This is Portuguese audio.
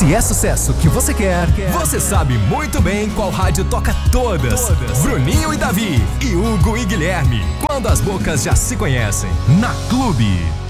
Se é sucesso que você quer, você sabe muito bem qual rádio toca todas. Bruninho e Davi, e Hugo e Guilherme. Quando as bocas já se conhecem. Na Clube.